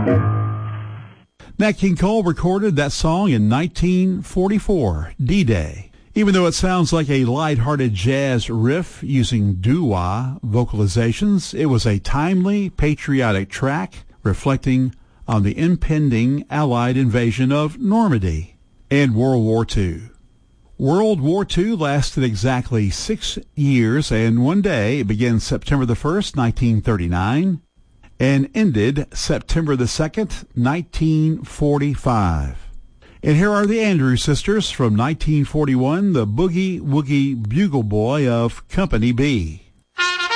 Nat King Cole recorded that song in 1944, D-Day. Even though it sounds like a light-hearted jazz riff using doo-wah vocalizations, it was a timely, patriotic track reflecting on the impending Allied invasion of Normandy and World War II. World War II lasted exactly 6 years and 1 day. It began September the 1st, 1939, and ended September the 2nd, 1945. And here are the Andrews Sisters from 1941, the Boogie Woogie Bugle Boy of Company B.